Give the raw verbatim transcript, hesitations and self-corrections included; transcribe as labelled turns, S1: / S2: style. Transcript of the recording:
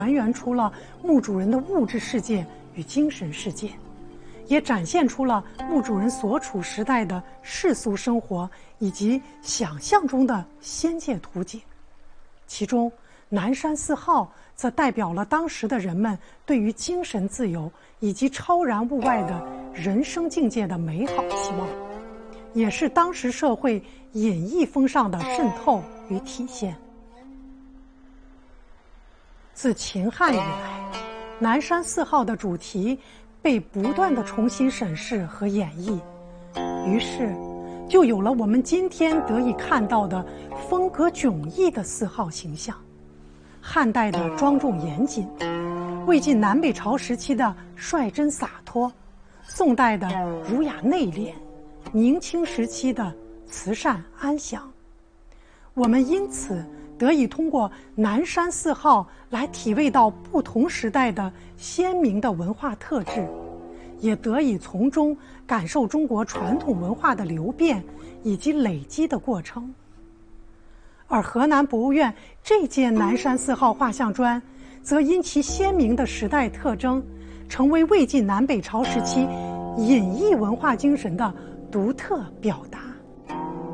S1: 还原出了墓主人的物质世界与精神世界，也展现出了墓主人所处时代的世俗生活以及想象中的仙界图景。其中南山四号则代表了当时的人们对于精神自由以及超然物外的人生境界的美好希望，也是当时社会隐逸风尚的渗透与体现。自秦汉以来，南山四号的主题被不断的重新审视和演绎，于是就有了我们今天得以看到的风格迥异的四号形象。汉代的庄重严谨，魏晋南北朝时期的率真洒脱，宋代的儒雅内敛，明清时期的慈善安详。我们因此得以通过南山四号来体味到不同时代的鲜明的文化特质，也得以从中感受中国传统文化的流变以及累积的过程。而河南博物院这件南山四号画像砖，则因其鲜明的时代特征，成为魏晋南北朝时期隐逸文化精神的独特表达。